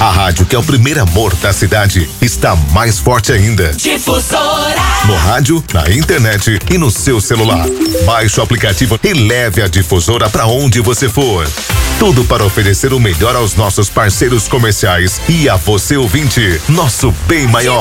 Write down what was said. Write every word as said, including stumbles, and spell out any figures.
A rádio que é o primeiro amor da cidade está mais forte ainda. Difusora. No rádio, na internet e no seu celular. Baixe o aplicativo e leve a Difusora para onde você for. Tudo para oferecer o melhor aos nossos parceiros comerciais e a você ouvinte, nosso bem maior.